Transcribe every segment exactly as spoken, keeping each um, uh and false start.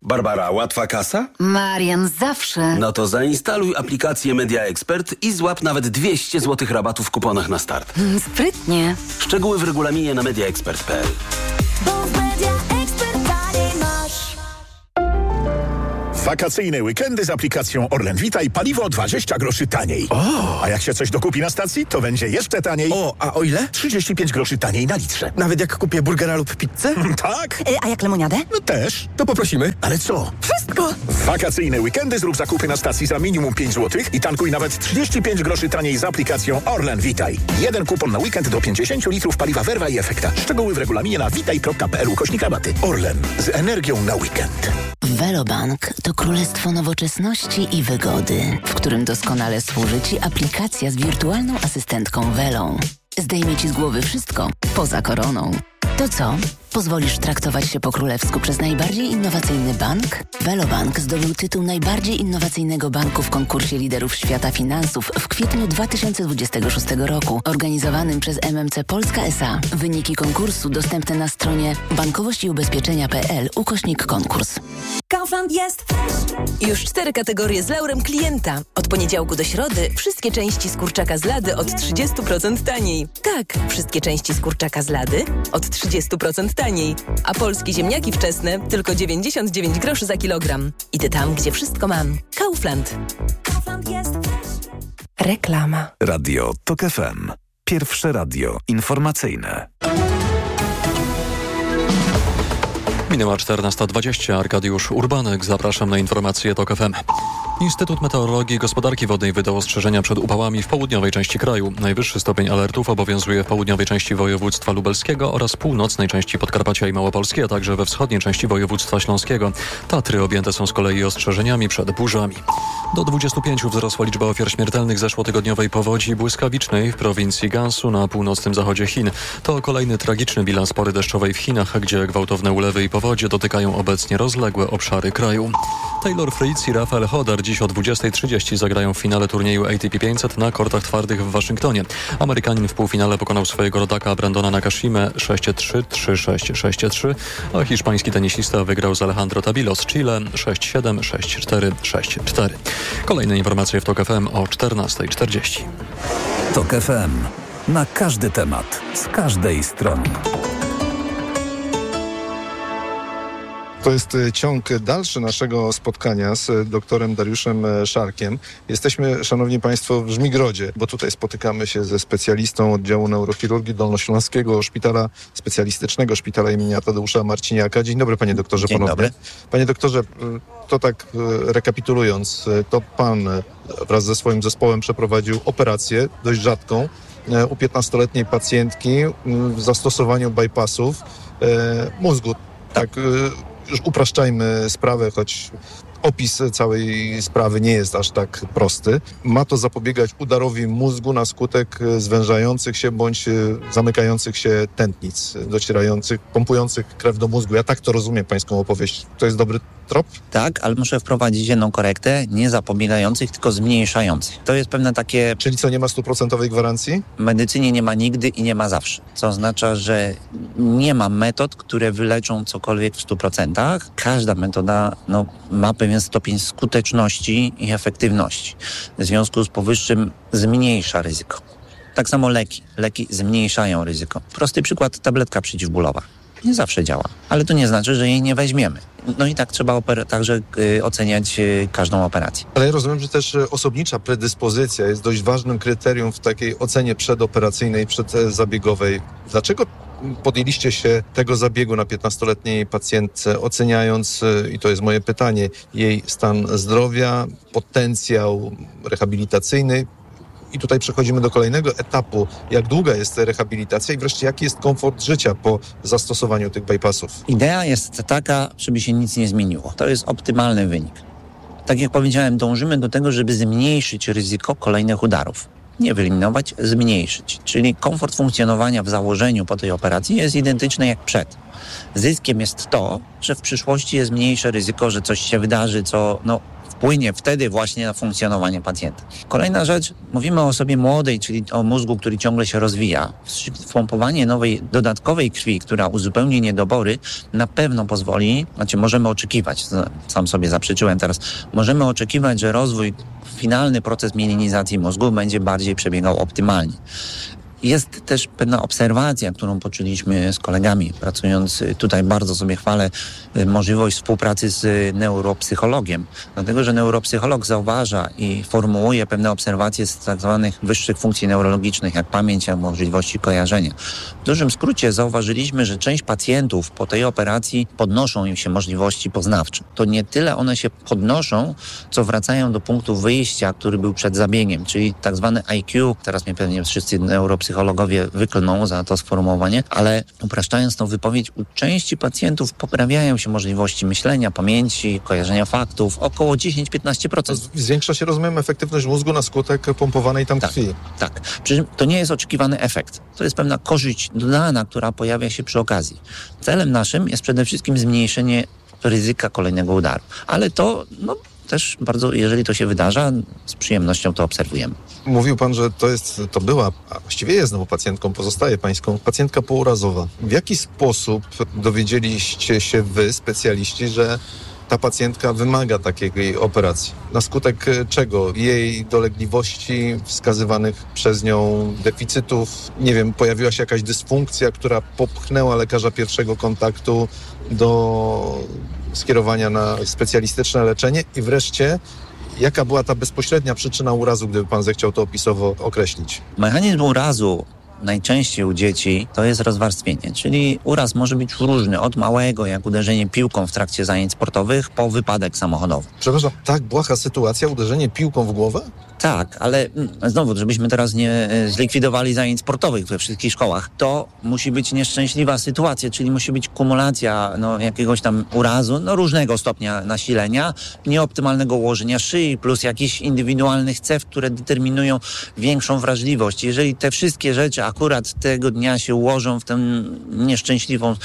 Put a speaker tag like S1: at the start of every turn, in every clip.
S1: Barbara, łatwa kasa?
S2: Marian, zawsze.
S1: No to zainstaluj aplikację Media Expert i złap nawet dwieście złotych rabatu w kuponach na start.
S2: Mm, sprytnie.
S1: Szczegóły w regulaminie na media expert kropka p l.
S3: Wakacyjne weekendy z aplikacją Orlen Witaj, paliwo dwadzieścia groszy taniej.
S4: O!
S3: A jak się coś dokupi na stacji, to będzie jeszcze taniej.
S4: O, a o ile?
S3: trzydzieści pięć groszy taniej na litrze.
S4: Nawet jak kupię burgera lub pizzę?
S3: Tak?
S2: Y, a jak lemoniadę?
S3: No też.
S4: To poprosimy.
S3: Ale co?
S2: Wszystko.
S3: W wakacyjne weekendy zrób zakupy na stacji za minimum pięć złotych i tankuj nawet trzydzieści pięć groszy taniej z aplikacją Orlen Witaj. Jeden kupon na weekend do pięćdziesiąt litrów paliwa Verva i Efekta. Szczegóły w regulaminie na witaj kropka p l ukośnik rabaty. Orlen. Z energią na weekend.
S5: Velobank to królestwo nowoczesności i wygody, w którym doskonale służy Ci aplikacja z wirtualną asystentką Velą. Zdejmie Ci z głowy wszystko, poza koroną. To co? Pozwolisz traktować się po królewsku przez najbardziej innowacyjny bank? Velobank zdobył tytuł najbardziej innowacyjnego banku w konkursie liderów świata finansów w kwietniu dwa tysiące dwudziestego szóstego roku, organizowanym przez M M C Polska S A. Wyniki konkursu dostępne na stronie bankowość i ubezpieczenia kropka p l ukośnik konkurs.
S6: Kaufland jest już cztery kategorie z laurem klienta. Od poniedziałku do środy wszystkie części z kurczaka z lady od trzydzieści procent taniej. Tak, wszystkie części z kurczaka z lady od trzydzieści procent taniej. A polskie ziemniaki wczesne tylko dziewięćdziesiąt dziewięć groszy za kilogram. Idę tam, gdzie wszystko mam. Kaufland. Kaufland jest.
S7: Reklama.
S8: Radio Tok F M. Pierwsze radio informacyjne.
S9: Minęła czternasta dwadzieścia. Arkadiusz Urbanek. Zapraszam na informacje Tok F M. Instytut Meteorologii i Gospodarki Wodnej wydał ostrzeżenia przed upałami w południowej części kraju. Najwyższy stopień alertów obowiązuje w południowej części województwa lubelskiego oraz północnej części Podkarpacia i Małopolski, a także we wschodniej części województwa śląskiego. Tatry objęte są z kolei ostrzeżeniami przed burzami. Do dwudziestu pięciu wzrosła liczba ofiar śmiertelnych zeszłotygodniowej powodzi błyskawicznej w prowincji Gansu na północnym zachodzie Chin. To kolejny tragiczny bilans pory deszczowej w Chinach, gdzie gwałtowne ulewy i powodzie dotykają obecnie rozległe obszary kraju. Taylor Fritz i Rafael Hodar dziś o dwudziestej trzydzieści zagrają w finale turnieju A T P pięćset na kortach twardych w Waszyngtonie. Amerykanin w półfinale pokonał swojego rodaka Brandona Nakashimę sześć trzy, trzy sześć, sześć trzy, a hiszpański tenisista wygrał z Alejandro Tabilo z Chile sześć siedem, sześć cztery, sześć cztery. Kolejne informacje w Tok F M o czternastej czterdzieści.
S8: Tok F M. Na każdy temat, z każdej strony.
S10: To jest ciąg dalszy naszego spotkania z doktorem Dariuszem Szarkiem. Jesteśmy, szanowni państwo, w Żmigrodzie, bo tutaj spotykamy się ze specjalistą oddziału neurochirurgii Dolnośląskiego Szpitala Specjalistycznego Szpitala imienia Tadeusza Marciniaka. Dzień dobry, panie doktorze,
S11: Dzień
S10: ponownie.
S11: Dobry.
S10: Panie doktorze, to tak rekapitulując, to pan wraz ze swoim zespołem przeprowadził operację dość rzadką u piętnastoletniej pacjentki w zastosowaniu bypassów mózgu. Tak, już upraszczajmy sprawę, choć opis całej sprawy nie jest aż tak prosty. Ma to zapobiegać udarowi mózgu na skutek zwężających się bądź zamykających się tętnic, docierających, pompujących krew do mózgu. Ja tak to rozumiem pańską opowieść. To jest dobry trop?
S11: Tak, ale muszę wprowadzić jedną korektę, nie zapobiegających, tylko zmniejszających. To jest pewne takie...
S10: Czyli co, nie ma stuprocentowej gwarancji?
S11: W medycynie nie ma nigdy i nie ma zawsze. Co oznacza, że nie ma metod, które wyleczą cokolwiek w stu procentach. Każda metoda no, ma pewien stopień skuteczności i efektywności. W związku z powyższym zmniejsza ryzyko. Tak samo leki. Leki zmniejszają ryzyko. Prosty przykład, tabletka przeciwbólowa. Nie zawsze działa, ale to nie znaczy, że jej nie weźmiemy. No i tak trzeba oper- także y, oceniać y, każdą operację.
S10: Ale ja rozumiem, że też osobnicza predyspozycja jest dość ważnym kryterium w takiej ocenie przedoperacyjnej, przedzabiegowej. Dlaczego podjęliście się tego zabiegu na piętnastoletniej pacjentce, oceniając, i to jest moje pytanie, jej stan zdrowia, potencjał rehabilitacyjny? I tutaj przechodzimy do kolejnego etapu. Jak długa jest rehabilitacja i wreszcie jaki jest komfort życia po zastosowaniu tych bypassów?
S11: Idea jest taka, żeby się nic nie zmieniło. To jest optymalny wynik. Tak jak powiedziałem, dążymy do tego, żeby zmniejszyć ryzyko kolejnych udarów. Nie wyeliminować, zmniejszyć. Czyli komfort funkcjonowania w założeniu po tej operacji jest identyczny jak przed. Zyskiem jest to, że w przyszłości jest mniejsze ryzyko, że coś się wydarzy, co no, w wpłynie wtedy właśnie na funkcjonowanie pacjenta. Kolejna rzecz, mówimy o osobie młodej, czyli o mózgu, który ciągle się rozwija. Wpompowanie nowej, dodatkowej krwi, która uzupełni niedobory, na pewno pozwoli, znaczy możemy oczekiwać, sam sobie zaprzeczyłem teraz, możemy oczekiwać, że rozwój, finalny proces mielinizacji mózgu będzie bardziej przebiegał optymalnie. Jest też pewna obserwacja, którą poczuliśmy z kolegami, pracując tutaj, bardzo sobie chwalę możliwość współpracy z neuropsychologiem, dlatego że neuropsycholog zauważa i formułuje pewne obserwacje z tak zwanych wyższych funkcji neurologicznych, jak pamięć, jak możliwości kojarzenia. W dużym skrócie zauważyliśmy, że część pacjentów po tej operacji podnoszą im się możliwości poznawcze. To nie tyle one się podnoszą, co wracają do punktu wyjścia, który był przed zabiegiem, czyli tak zwane I Q, teraz mnie pewnie wszyscy neuropsychologowie psychologowie wyklną za to sformułowanie, ale upraszczając tą wypowiedź, u części pacjentów poprawiają się możliwości myślenia, pamięci, kojarzenia faktów, około dziesięć do piętnastu procent.
S10: Zwiększa się, rozumiem, efektywność mózgu na skutek pompowanej tam
S11: tak,
S10: krwi.
S11: Tak. Przy czym to nie jest oczekiwany efekt. To jest pewna korzyść dodana, która pojawia się przy okazji. Celem naszym jest przede wszystkim zmniejszenie ryzyka kolejnego udaru. Ale to, no, też bardzo, jeżeli to się wydarza, z przyjemnością to obserwujemy.
S10: Mówił pan, że to jest, to była, a właściwie jest znowu pacjentką, pozostaje pańską, pacjentka pourazowa. W jaki sposób dowiedzieliście się wy, specjaliści, że ta pacjentka wymaga takiej operacji? Na skutek czego? Jej dolegliwości, wskazywanych przez nią deficytów? Nie wiem, pojawiła się jakaś dysfunkcja, która popchnęła lekarza pierwszego kontaktu do skierowania na specjalistyczne leczenie? I wreszcie, jaka była ta bezpośrednia przyczyna urazu, gdyby pan zechciał to opisowo określić?
S11: Mechanizm urazu najczęściej u dzieci to jest rozwarstwienie, czyli uraz może być różny, od małego, jak uderzenie piłką w trakcie zajęć sportowych, po wypadek samochodowy.
S10: Przepraszam, tak błaha sytuacja, uderzenie piłką w głowę?
S11: Tak, ale znowu, żebyśmy teraz nie zlikwidowali zajęć sportowych we wszystkich szkołach, to musi być nieszczęśliwa sytuacja, czyli musi być kumulacja no, jakiegoś tam urazu, no, różnego stopnia nasilenia, nieoptymalnego ułożenia szyi, plus jakichś indywidualnych cech, które determinują większą wrażliwość. Jeżeli te wszystkie rzeczy akurat tego dnia się ułożą w tę nieszczęśliwą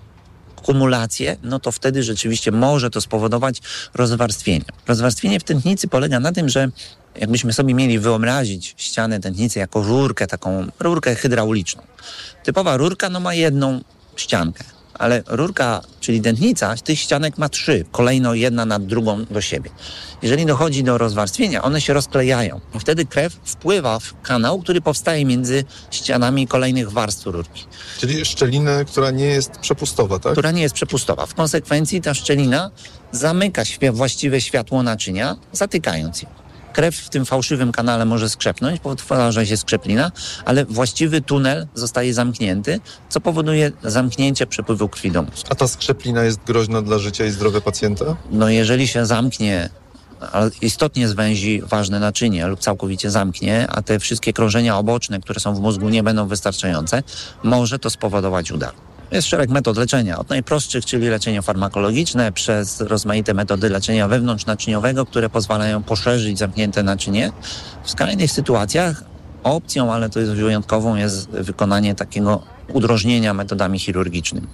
S11: kumulację, no to wtedy rzeczywiście może to spowodować rozwarstwienie. Rozwarstwienie w tętnicy polega na tym, że jakbyśmy sobie mieli wyobrazić ścianę tętnicy jako rurkę, taką rurkę hydrauliczną. Typowa rurka no ma jedną ściankę, ale rurka, czyli tętnica, tych ścianek ma trzy, kolejno jedna nad drugą do siebie. Jeżeli dochodzi do rozwarstwienia, one się rozklejają i wtedy krew wpływa w kanał, który powstaje między ścianami kolejnych warstw rurki.
S10: Czyli szczelinę, która nie jest przepustowa, tak?
S11: Która nie jest przepustowa. W konsekwencji ta szczelina zamyka świ- właściwe światło naczynia, zatykając je. Krew w tym fałszywym kanale może skrzepnąć, powtarza się skrzeplina, ale właściwy tunel zostaje zamknięty, co powoduje zamknięcie przepływu krwi do mózgu.
S10: A ta skrzeplina jest groźna dla życia i zdrowia pacjenta?
S11: No jeżeli się zamknie, ale istotnie zwęzi ważne naczynie lub całkowicie zamknie, a te wszystkie krążenia oboczne, które są w mózgu, nie będą wystarczające, może to spowodować udar. Jest szereg metod leczenia, od najprostszych, czyli leczenie farmakologiczne, przez rozmaite metody leczenia wewnątrznaczyniowego, które pozwalają poszerzyć zamknięte naczynie. W skrajnych sytuacjach opcją, ale to jest wyjątkową, jest wykonanie takiego udrożnienia metodami chirurgicznymi.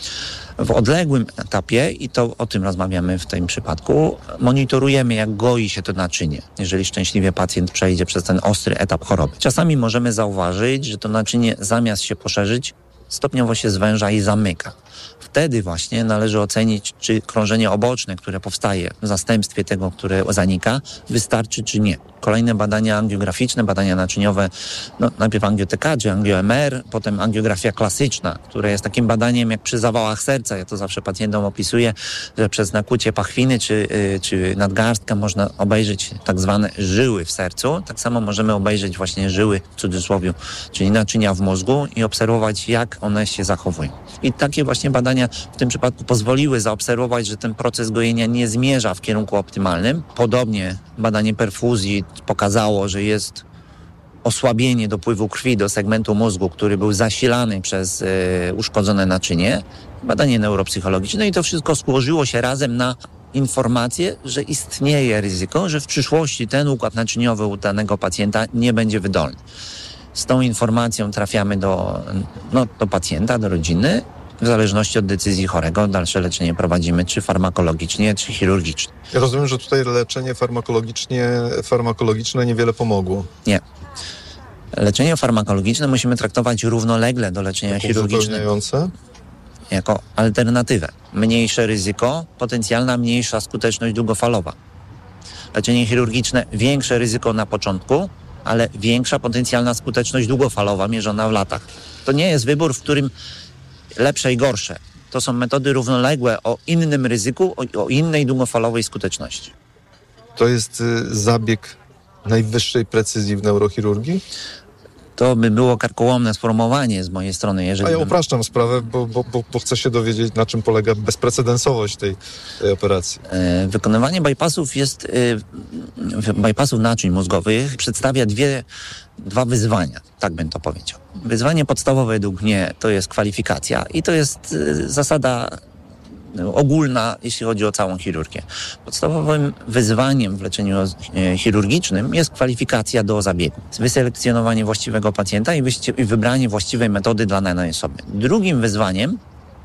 S11: W odległym etapie, i to o tym rozmawiamy w tym przypadku, monitorujemy, jak goi się to naczynie, jeżeli szczęśliwie pacjent przejdzie przez ten ostry etap choroby. Czasami możemy zauważyć, że to naczynie zamiast się poszerzyć, stopniowo się zwęża i zamyka. Wtedy właśnie należy ocenić, czy krążenie oboczne, które powstaje w zastępstwie tego, które zanika, wystarczy czy nie. Kolejne badania angiograficzne, badania naczyniowe, no, najpierw angio-T K czy angio-M R, potem angiografia klasyczna, która jest takim badaniem jak przy zawałach serca. Ja to zawsze pacjentom opisuję, że przez nakłucie pachwiny czy, yy, czy nadgarstka można obejrzeć tak zwane żyły w sercu. Tak samo możemy obejrzeć właśnie żyły, w cudzysłowie, czyli naczynia w mózgu i obserwować, jak one się zachowują. I takie właśnie badania w tym przypadku pozwoliły zaobserwować, że ten proces gojenia nie zmierza w kierunku optymalnym. Podobnie badanie perfuzji pokazało, że jest osłabienie dopływu krwi do segmentu mózgu, który był zasilany przez y, uszkodzone naczynie. Badanie neuropsychologiczne i to wszystko złożyło się razem na informację, że istnieje ryzyko, że w przyszłości ten układ naczyniowy u danego pacjenta nie będzie wydolny. Z tą informacją trafiamy do, no, do pacjenta, do rodziny W zależności od decyzji chorego dalsze leczenie prowadzimy czy farmakologicznie, czy chirurgicznie.
S10: Ja rozumiem, że tutaj leczenie farmakologicznie, farmakologiczne niewiele pomogło.
S11: Nie. Leczenie farmakologiczne musimy traktować równolegle do leczenia
S10: jako
S11: chirurgicznego.
S10: uzupełniające?
S11: Jako alternatywę. Mniejsze ryzyko, potencjalna mniejsza skuteczność długofalowa. Leczenie chirurgiczne, większe ryzyko na początku, ale większa potencjalna skuteczność długofalowa mierzona w latach. To nie jest wybór, w którym lepsze i gorsze. To są metody równoległe o innym ryzyku, o, o innej długofalowej skuteczności.
S10: To jest y, zabieg najwyższej precyzji w neurochirurgii?
S11: To by było karkołomne sformułowanie z mojej strony. Jeżeli
S10: A ja
S11: bym...
S10: upraszczam sprawę, bo, bo, bo, bo chcę się dowiedzieć, na czym polega bezprecedensowość tej, tej operacji.
S11: E, wykonywanie bypassów jest e, bypassów naczyń mózgowych przedstawia dwie, dwa wyzwania, tak bym to powiedział. Wyzwanie podstawowe według mnie to jest kwalifikacja i to jest e, zasada ogólna, jeśli chodzi o całą chirurgię. Podstawowym wyzwaniem w leczeniu e, chirurgicznym jest kwalifikacja do zabiegu. Wyselekcjonowanie właściwego pacjenta i, wyści- i wybranie właściwej metody dla danej osoby. Drugim wyzwaniem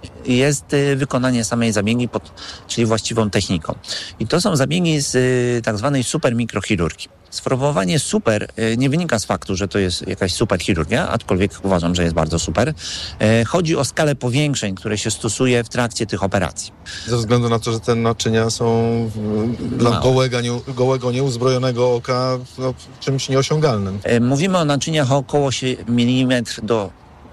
S11: jest y, wykonanie samej zabiegi, pod, czyli właściwą techniką. I to są zabiegi z y, tak zwanej supermikrochirurgii. Sformułowanie super y, nie wynika z faktu, że to jest jakaś super chirurgia, aczkolwiek uważam, że jest bardzo super. Y, chodzi o skalę powiększeń, które się stosuje w trakcie tych operacji.
S10: Ze względu na to, że te naczynia są y, dla gołego, nie, gołego, nieuzbrojonego oka no, czymś nieosiągalnym.
S11: Y, mówimy o naczyniach około milimetr do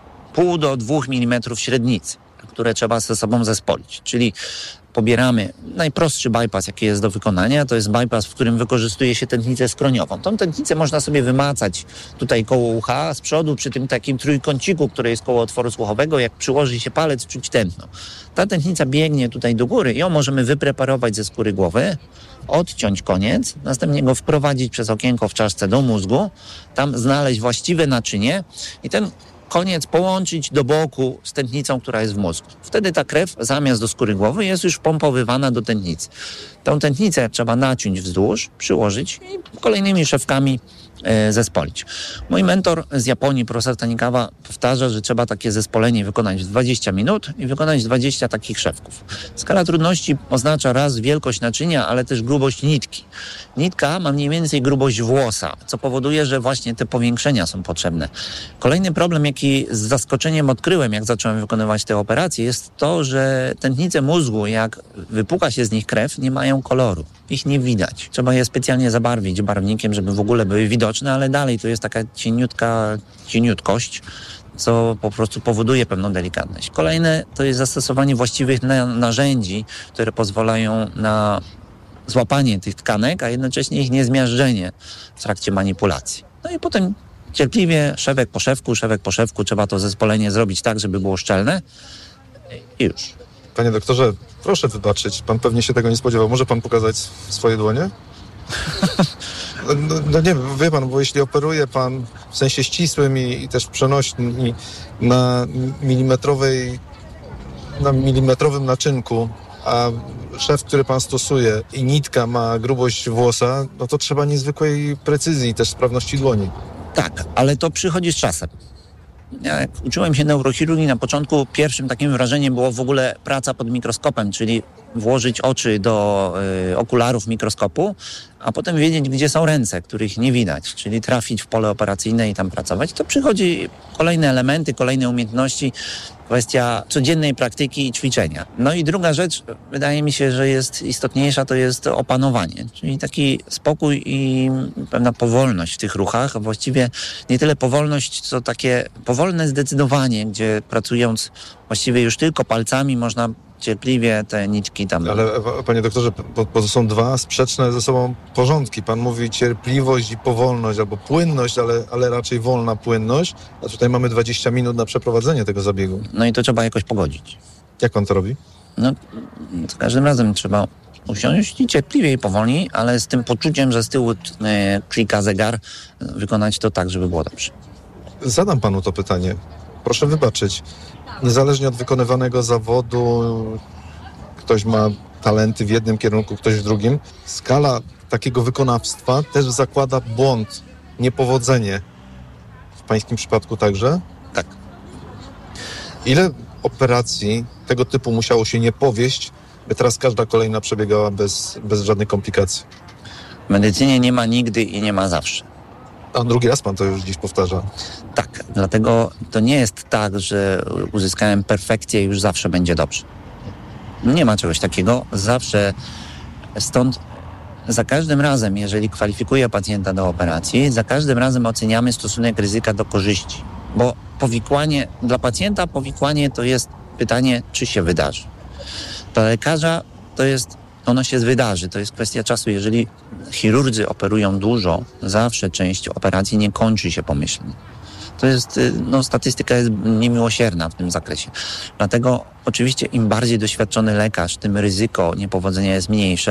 S11: pół do dwóch milimetrów średnicy, które trzeba ze sobą zespolić. Czyli pobieramy najprostszy bypass, jaki jest do wykonania, to jest bypass, w którym wykorzystuje się tętnicę skroniową. Tą tętnicę można sobie wymacać tutaj koło ucha, z przodu przy tym takim trójkąciku, który jest koło otworu słuchowego, jak przyłoży się palec, czuć tętno. Ta tętnica biegnie tutaj do góry, ją możemy wypreparować ze skóry głowy, odciąć koniec, następnie go wprowadzić przez okienko w czaszce do mózgu, tam znaleźć właściwe naczynie i ten koniec połączyć do boku z tętnicą, która jest w mózgu. Wtedy ta krew zamiast do skóry głowy jest już pompowywana do tętnicy. Tą tętnicę trzeba naciąć wzdłuż, przyłożyć i kolejnymi szewkami e, zespolić. Mój mentor z Japonii, profesor Tanikawa, powtarza, że trzeba takie zespolenie wykonać w dwadzieścia minut i wykonać dwadzieścia takich szewków. Skala trudności oznacza raz wielkość naczynia, ale też grubość nitki. Nitka ma mniej więcej grubość włosa, co powoduje, że właśnie te powiększenia są potrzebne. Kolejny problem, jaki z zaskoczeniem odkryłem, jak zacząłem wykonywać te operacje, jest to, że tętnice mózgu, jak wypuka się z nich krew, nie mają koloru. Ich nie widać. Trzeba je specjalnie zabarwić barwnikiem, żeby w ogóle były widoczne, ale dalej to jest taka cieniutka, cieniutkość, co po prostu powoduje pewną delikatność. Kolejne to jest zastosowanie właściwych na- narzędzi, które pozwalają na złapanie tych tkanek, a jednocześnie ich niezmiażdżenie w trakcie manipulacji. No i potem cierpliwie, szewek po szewku, szewek po szewku, trzeba to zespolenie zrobić tak, żeby było szczelne i już.
S10: Panie doktorze, proszę wybaczyć, pan pewnie się tego nie spodziewał. Może pan pokazać swoje dłonie? No, no, no nie, wie pan, bo jeśli operuje pan w sensie ścisłym i, i też przenośnym i na milimetrowej, na milimetrowym naczynku, a szef, który pan stosuje i nitka ma grubość włosa, no to trzeba niezwykłej precyzji i też sprawności dłoni.
S11: Tak, ale to przychodzi z czasem. Ja, jak uczyłem się neurochirurgii na początku, pierwszym takim wrażeniem było w ogóle praca pod mikroskopem, czyli włożyć oczy do y, okularów mikroskopu, a potem wiedzieć, gdzie są ręce, których nie widać, czyli trafić w pole operacyjne i tam pracować. To przychodzi kolejne elementy, kolejne umiejętności, kwestia codziennej praktyki i ćwiczenia. No i druga rzecz, wydaje mi się, że jest istotniejsza, to jest opanowanie, czyli taki spokój i pewna powolność w tych ruchach, a właściwie nie tyle powolność, co takie powolne zdecydowanie, gdzie pracując właściwie już tylko palcami można cierpliwie te nitki tam...
S10: Ale panie doktorze, bo, bo to są dwa sprzeczne ze sobą porządki. Pan mówi cierpliwość i powolność, albo płynność, ale, ale raczej wolna płynność, a tutaj mamy dwadzieścia minut na przeprowadzenie tego zabiegu.
S11: No i to trzeba jakoś pogodzić.
S10: Jak pan to robi?
S11: No, za każdym razem trzeba usiąść i cierpliwie i powolniej, ale z tym poczuciem, że z tyłu e, klika zegar, wykonać to tak, żeby było dobrze.
S10: Zadam panu to pytanie. Proszę wybaczyć. Niezależnie od wykonywanego zawodu, ktoś ma talenty w jednym kierunku, ktoś w drugim. Skala takiego wykonawstwa też zakłada błąd, niepowodzenie. W pańskim przypadku także?
S11: Tak.
S10: Ile operacji tego typu musiało się nie powieść, by teraz każda kolejna przebiegała bez, bez żadnych komplikacji.
S11: W medycynie nie ma nigdy i nie ma zawsze.
S10: A drugi raz pan to już dziś powtarza.
S11: Tak, dlatego to nie jest tak, że uzyskałem perfekcję i już zawsze będzie dobrze. Nie ma czegoś takiego. Zawsze stąd za każdym razem, jeżeli kwalifikuję pacjenta do operacji, za każdym razem oceniamy stosunek ryzyka do korzyści. Bo powikłanie, dla pacjenta powikłanie to jest pytanie, czy się wydarzy. Dla lekarza to jest, ono się wydarzy, to jest kwestia czasu. Jeżeli chirurdzy operują dużo, zawsze część operacji nie kończy się pomyślnie. To jest, no statystyka jest niemiłosierna w tym zakresie. Dlatego oczywiście im bardziej doświadczony lekarz, tym ryzyko niepowodzenia jest mniejsze.